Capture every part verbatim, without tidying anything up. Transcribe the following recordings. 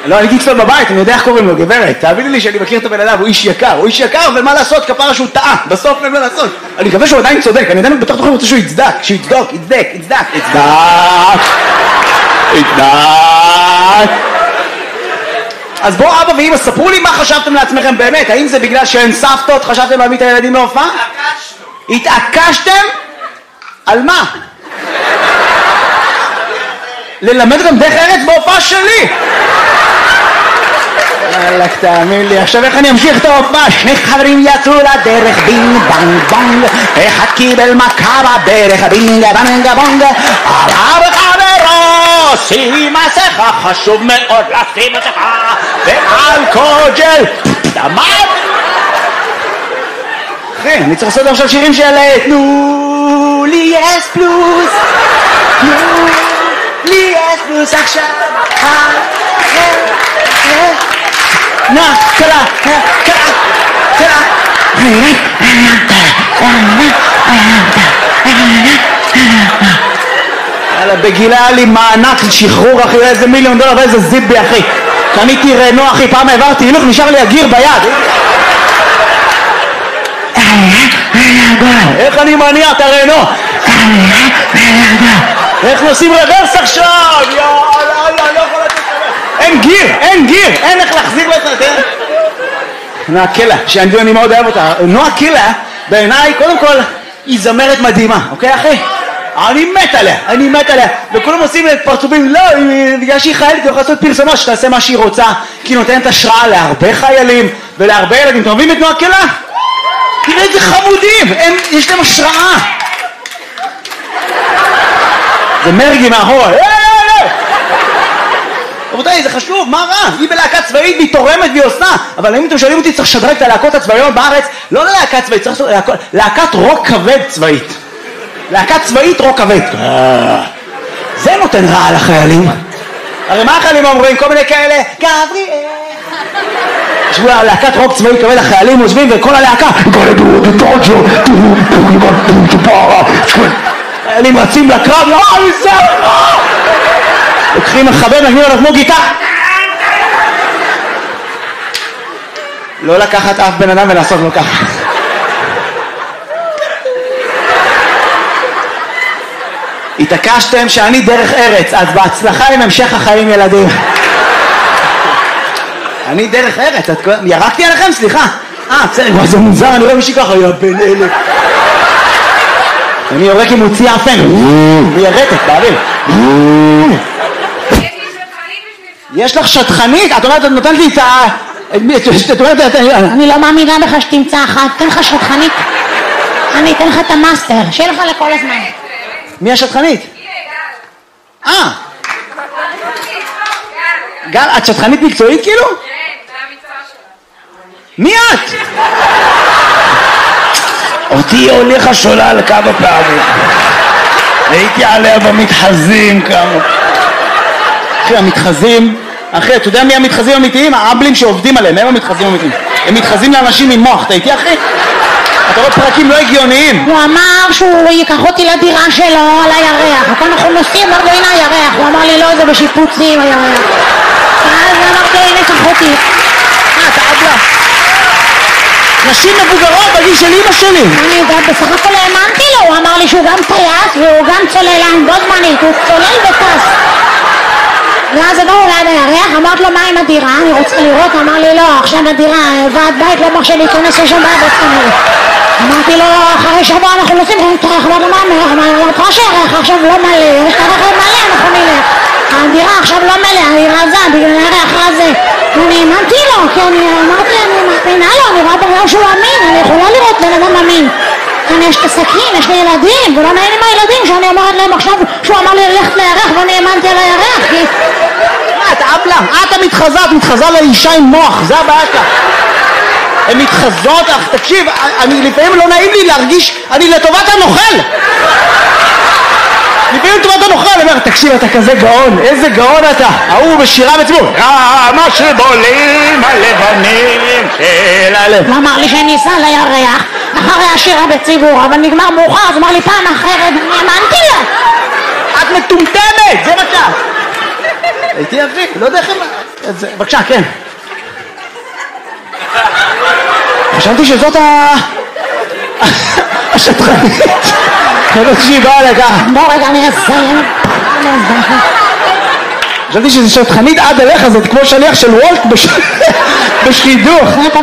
לא, אני הייתי אצלו בבית, אני יודע איך קוראים לו, גברת. תאמיני לי שאני מכיר את הבן אדם, הוא איש יקר, הוא איש יקר, ומה לעשות, כפרה שהוא טעה, בסוף אין מה לעשות. אני מקווה שהוא עדיין צודק, אני עדיין בתוך תוכן רוצה שהוא יצדק, שהוא יצדוק, יצדק, יצדק, יצדק, יצדק. אז בואו אבא ואמא, ספרו לי מה חשבתם לעצמכם באמת, האם זה בגלל שאין סבתות, חשבתם להביא את הילדים להופעה? התעקשתם? על מה? ללמד אותם דרך ארץ בהופעה שלי. אלק, תאמין לי, עכשיו איך אני אמשיך את ההופעה? שני חברים יצאו לדרך, בינג בנג בונג, אחד קיבל מכה בברך, בינג בנג בונג, עבר חברו, שים מסכה, חשוב מאוד לשים מסכה, ואלכוג'ל, דמת. אחי, אני צריך לעשות עכשיו שירים של תנו לי אס פלוס, תנו לי אס פלוס עכשיו, נא, קלה, קלה, קלה. יאללה, בגילה היה לי מענק שחרור, אחי, איזה מיליון דולר ואיזה זיבי, אחי. קניתי רנו, אחי, פעם העברתי הילוך, נשאר לי הגיר ביד. איך אני מניע את הרנו? איך נוסעים רוורס עכשיו? יאללה, יאללה, לא יכול לתת רוורס. אין גיר, אין גיר, אין איך להחזיר לו את זה. נועה קילה, שאני מאוד אוהב אותה. נועה קילה, בעיניי, קודם כל, היא זמרת מדהימה, אוקיי אחי? אני מת עליה, אני מת עליה. וכולם עושים את פרצופים, לא, בגלל שהיא חיילת, היא יכולה לעשות פרסומה שתעשה מה שהיא רוצה, כי היא נותנת השראה להרבה חיילים ולהרבה ילדים. אתם אוהבים את נועה קילה? תראה איזה חמודים, הם, יש להם השראה. זה מרגי מאחורה. רבותיי, זה חשוב, מה רע? היא בלהקה צבאית והיא תורמת והיא עושה. אבל אם אתם שואלים אותי, צריך לשדרג את הלהקות הצבאיות בארץ, לא ללהקה צבאית, צריך לעשות להקת רוק כבד צבאית. להקת צבאית רוק כבד. זה נותן רע על החיילים. הרי מה החיילים אומרים? כל מיני כאלה, גבריאל. ישבו להקת רוק צבאי כבד, החיילים יושבים וכל הלהקה חיילים רצים לקרב, לא, אני זה, לא! לוקחים מחבר, נגנים עליו כמו גיטה. לא לקחת אף בן אדם ולעשות לו ככה. התעקשתם שאני דרך ארץ, אז בהצלחה עם המשך החיים ילדים. אני דרך ארץ, ירקתי עליכם? סליחה. אה, בסדר, זה מוזר, אני רואה מישהי ככה, יא בן אלה. אני יורק עם מוציא אפן, מיירטת, באוויר. יש לך שטחנית? את אומרת, את נותנת לי את ה... את אומרת, אני לא מאמינה בך שתמצא אחת, תן לך שטחנית. אני אתן לך את המאסטר, שיהיה לך לכל הזמן. מי השטחנית? אה. גל, את שטחנית מקצועית כאילו? כן, זה המקצוע שלה. מי את? אותי הוליכה שולל כמה פעמים. הייתי עליה במתחזים כמה. אחי, המתחזים, אחי, אתה יודע מי המתחזים האמיתיים? האבלים שעובדים עליהם, הם המתחזים האמיתיים. הם מתחזים לאנשים עם מוח, אתה איתי אחי? אתה רואה פרקים לא הגיוניים. הוא אמר שהוא ייקח אותי לדירה שלו על הירח, וכל אנחנו נוסעים, אמרנו הנה הירח, הוא אמר לי לא, זה בשיפוצים הירח. אז אמרתי הנה קח אותי. אה, אתה אבלה. נשים מבוגרות בגיל של אמא שלי. אני יודעת, בסך הכל האמנתי לו, הוא אמר לי שהוא גם טייס והוא גם צוללן, בו זמנית, הוא צולל וטס. ואז עברנו ליד הירח, אמרת לו מה עם הדירה, אני רוצה לראות, אמר לי לא, עכשיו הדירה, ועד בית לא מרשה להיכנס לשם בעד עצמנו. אמרתי לו, אחרי שבוע אנחנו נוסעים, אמרתי לו מה מלך, אמרתי לך שהירח עכשיו לא מלא, יש את הרכב מלא, אנחנו נלך. הדירה עכשיו לא מלא, אני רזה, בגלל הירח רזה. אני האמנתי לו, כי אני אמרתי, אני מאמינה לו, אני רואה בגלל שהוא אמין, אני יכולה לראות בן אדם אמין. כאן יש את הסכין, יש לי ילדים, ולא נעים עם הילדים שאני אומרת להם עכשיו שהוא אמר לי ללכת לירח ואני האמנתי על הירח, כי... מה, את אבלה? את המתחזה, את מתחזה לאישה עם מוח, זה הבעיה שלך. הן מתחזות, אך תקשיב, אני לפעמים לא נעים לי להרגיש, אני לטובת הנוכל. לפעמים לטובת הנוכל, אני אומר, תקשיב, אתה כזה גאון, איזה גאון אתה. ההוא בשירה בציבור, מה שבולים הלבנים של הלב. הוא אמר לי שאני אסע לירח אחרי השירה בציבור, אבל נגמר מאוחר, אז אמר לי פעם אחרת, אני האמנתי לה. את מטומטמת, זה מה שאת. הייתי אחי, לא יודע איך... בבקשה, כן. חשבתי שזאת ה... השטחנית. חשבתי שהיא באה לכך. בוא רגע, אני אסיים. חשבתי שזו שטחנית עד אליך, זאת כמו שליח של וולט בשידוך.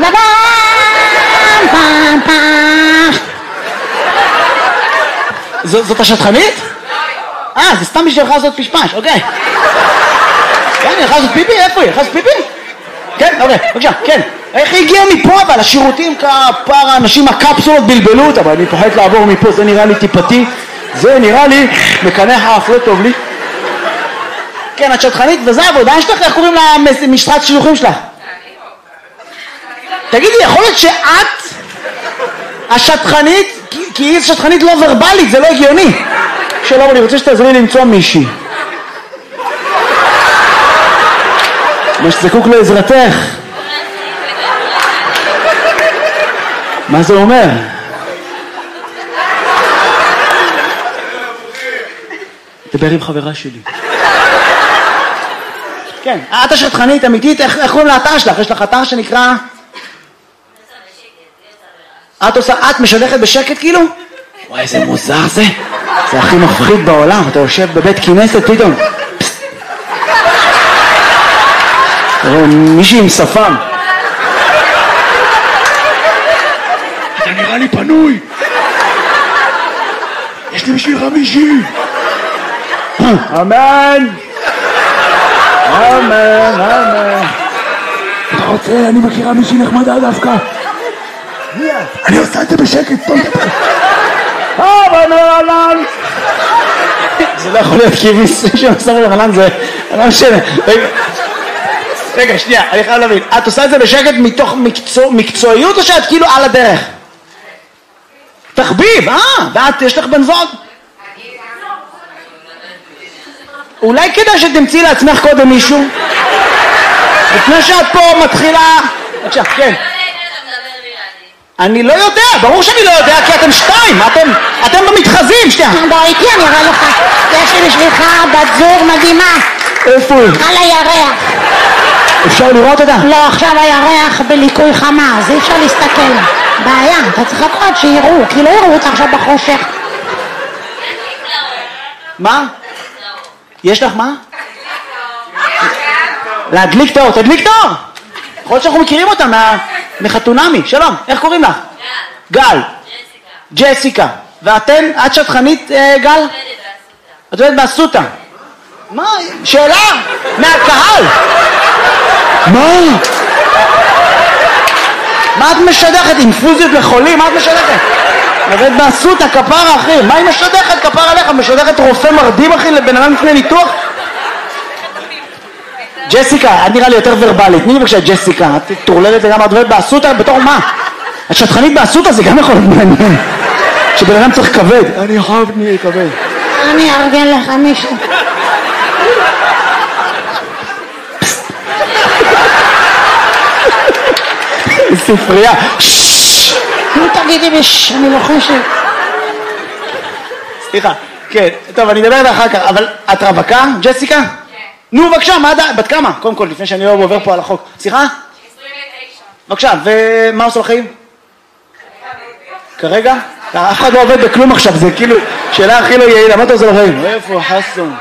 זאת השטחנית? אה, זה סתם בשביל לך לעשות פשפש, אוקיי. כן, היא הלכה לעשות פיפי? איפה היא? הלכה לעשות פיפי? כן, אוקיי, בבקשה, כן. איך היא הגיעה מפה אבל? השירותים כפר האנשים הקפסולות בלבלו אותה, אבל אני פוחד לעבור מפה, זה נראה לי טיפתי, זה נראה לי מקנח האף, לא טוב לי. כן, את שטחנית, וזה העבודה שלך, איך קוראים למשרת שילוחים שלך? תגידי, יכול להיות שאת השטחנית, כי היא שטחנית לא ורבלית, זה לא הגיוני. שלום, אני רוצה שתעזרי לי למצוא מישהי. מה שזקוק לעזרתך. מה זה אומר? דבר עם חברה שלי. כן, את השטחנית אמיתית, איך קוראים לאתר שלך? יש לך אתר שנקרא... את עושה, את משדכת בשקט כאילו? וואי, איזה מוזר זה. זה הכי מפחיד בעולם, אתה יושב בבית כנסת פתאום. תראה, מישהי עם שפם. אתה נראה לי פנוי. יש לי בשבילך מישהי. אמן. אמן, אמן. אתה רוצה, אני מכירה מישהי נחמדה דווקא. אני עושה את זה בשקט, טוב דבר. אה, בנרלן. זה לא יכול להיות כי מישהו שעושה בנרלן זה... לא משנה. רגע, שנייה, אני חייב להבין. את עושה את זה בשקט מתוך מקצועיות או שאת כאילו על הדרך? תחביב, אה, ואת, יש לך בן זוג? אולי כדאי שתמצאי לעצמך קודם מישהו? לפני שאת פה מתחילה... בבקשה, כן. אני לא יודע, ברור שאני לא יודע, כי אתם שתיים, אתם, אתם במתחזים, שנייה. בוא איתי, אני אראה לך. יש לי בשבילך בת זוג מדהימה. איפה היא? על הירח. אפשר לראות אותה? לא, עכשיו הירח בליקוי חמה, אז אי אפשר להסתכל. בעיה, אתה צריך לקרוא שיראו, כי לא יראו אותה עכשיו בחושך. מה? יש לך מה? להדליק תאור, תדליק תאור! יכול להיות שאנחנו מכירים אותה מחתונמי. שלום, איך קוראים לך? גל. גל. ג'סיקה. ג'סיקה. ואתן, את שטחנית, גל? את עובדת באסותא. מה? שאלה? מהקהל. מה? מה את משדכת? אינפוזיות לחולים? מה את משדכת? עובדת באסותא, כפרה אחי. מה היא משדכת? כפרה עליך. משדכת רופא מרדים אחי לבן אדם לפני ניתוח? ג'סיקה, את נראה לי יותר ורבלית. תני לי בבקשה ג'סיקה, את תורללת לגמרי, את עובדת באסותא בתור מה? את שטחנית באסותא, זה גם יכול להיות מעניין. שבן אדם צריך כבד. אני חייב נהיה כבד. אני ארגן לך מישהו. ספרייה. נו תגידי בש, אני לא חושב. סליחה, כן, טוב, אני אדבר אחר כך, אבל את רווקה, ג'סיקה? נו, בבקשה, מה עדיין? בת כמה? קודם כל, לפני שאני לא עובר פה על החוק. סליחה? עשרים ותשע. בבקשה, ומה עושה לחיים? כרגע? אף אחד לא עובד בכלום עכשיו, זה כאילו שאלה הכי לא יעילה, מה אתה עושה לחיים? איפה חסון?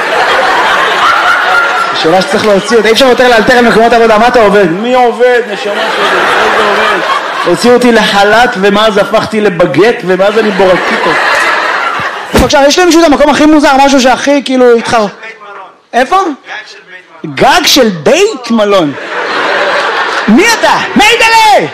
שאלה שצריך להוציא אותה, אי אפשר יותר לאלתר על מקומות עבודה, מה אתה עובד? מי עובד? נשמה שלי, איזה עובד? הוציאו אותי לחל"ת ומאז הפכתי לבגט ומאז אני בורקיטו. בבקשה, יש לי מישהו את המקום הכי מוזר, משהו שהכי כאילו התחר... איפה? גג של בית מלון. מי אתה? מיידלה!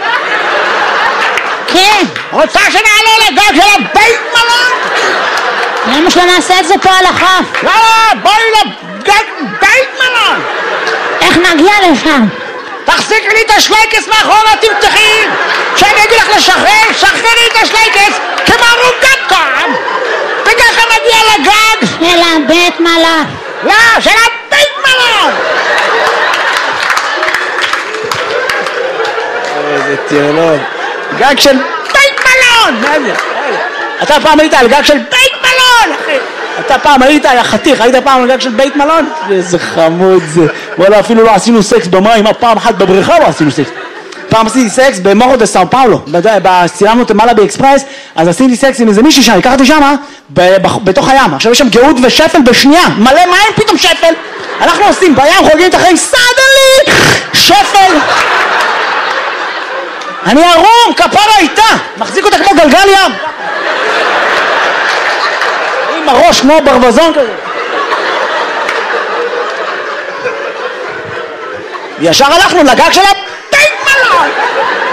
כן. רוצה שנעלה לגג של הבית מלון? למה שלא נעשה את זה פה על החוף? לא, בואי לגג בית מלון! איך נגיע לשם? תחזיקי לי את השלייקס מאחורה, תמתחי! שאני אגיד לך לשחרר, שחררי את השלייקס כמו רוגטקום! וככה נגיע לגג של הבית מלון. לא, של הבית מלון! איזה טירלון. גג של בית מלון! אתה פעם היית על גג של בית מלון, אחי! אתה פעם היית, היה חתיך, היית פעם על גג של בית מלון? איזה חמוד זה. וואלה, אפילו לא עשינו סקס במים, פעם אחת בבריכה לא עשינו סקס. פעם עשיתי סקס במורו דה סאו פאולו, צילמנו את מלאבי אקספרס, אז עשיתי סקס עם איזה מישהי שם, לקחתי שמה, בתוך הים. עכשיו יש שם גאות ושפל בשנייה, מלא מים, פתאום שפל. אנחנו עושים בים, חוגגים את החיים, סדלי, שפל. אני ערום, כפרה איתה, מחזיק אותה כמו גלגל ים. עם הראש כמו ברווזון כזה. ישר הלכנו לגג שלה, בית מלון.